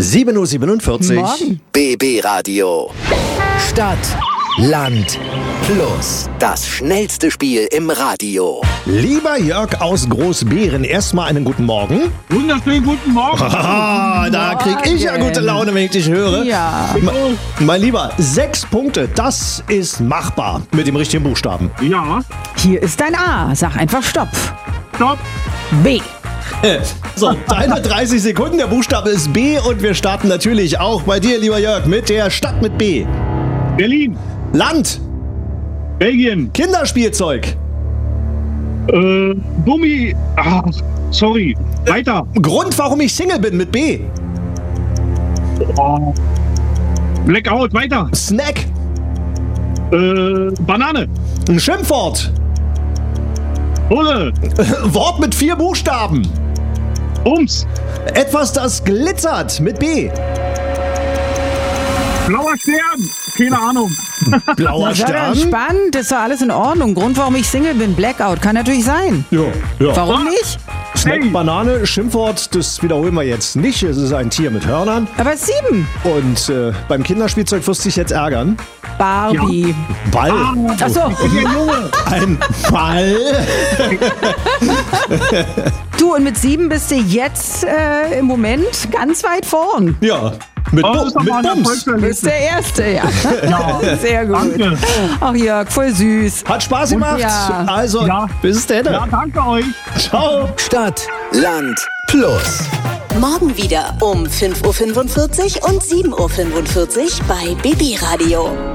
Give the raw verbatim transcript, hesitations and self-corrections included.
sieben Uhr siebenundvierzig. Morgen. B B Radio. Stadt, Land, Plus. Das schnellste Spiel im Radio. Lieber Jörg aus Großbeeren, erstmal einen guten Morgen. Wunderschönen guten Morgen. Ah, da krieg ich ja gute Laune, wenn ich dich höre. Ja. Me- Mein Lieber, sechs Punkte, das ist machbar mit dem richtigen Buchstaben. Ja, Hier ist dein A. Sag einfach Stopp. stopp. B. So, deine dreißig Sekunden, der Buchstabe ist B und wir starten natürlich auch bei dir, lieber Jörg, mit der Stadt mit B. Berlin, Land, Belgien, Kinderspielzeug, äh, Gummi. Ach, sorry. Weiter. Grund, warum ich Single bin mit B. Oh. Blackout, weiter. Snack, Äh, Banane. ein Schimpfwort, Bulle. Wort mit vier Buchstaben, Ums. etwas, das glitzert mit B. Blauer Stern. Keine Ahnung. Blauer Sei doch Stern. entspannt, ist doch alles in Ordnung. Grund, warum ich Single bin, Blackout, kann natürlich sein. Ja, ja. Warum nicht? Snack, Hey. Banane, Schimpfwort, das wiederholen wir jetzt nicht. Es ist ein Tier mit Hörnern. Aber es ist sieben. Und äh, beim Kinderspielzeug wirst du dich jetzt ärgern. Barbie. Ball. Achso, Der Junge. Ein Ball. du, und mit sieben bist du jetzt äh, im Moment ganz weit vorn. Ja. Mit, Oh, Bu das ist doch mit mal ein Bums. Du bist Erfolgserlebnis. der Erste, ja. Ja, Sehr gut. danke. Ach Jörg, voll süß. Hat Spaß gemacht. ja. Also, Ja. bis dann. Ja, danke euch. Ciao. Stadt, Land, Plus. Morgen wieder um fünf Uhr fünfundvierzig und sieben Uhr fünfundvierzig bei B B Radio.